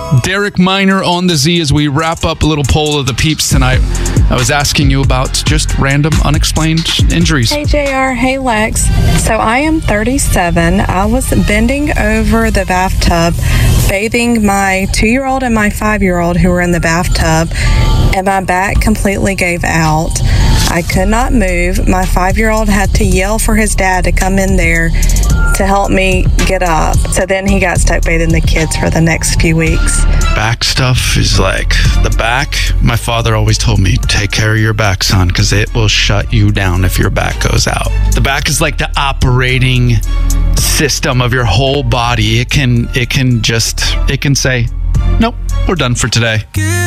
Derek Minor on the Z as we wrap up a little poll of the peeps tonight. I was asking you about just random unexplained injuries. Hey JR, hey Lex. So I am 37. I was bending over the bathtub, bathing my 2-year-old and my 5-year-old who were in the bathtub, and my back completely gave out. I could not move. My 5-year-old had to yell for his dad to come in there to help me get up. So then he got stuck bathing the kids for the next few weeks. Back stuff is like the back. My father always told me, take care of your back, son, because it will shut you down if your back goes out. The back is like the operating system of your whole body. It can say, nope, we're done for today.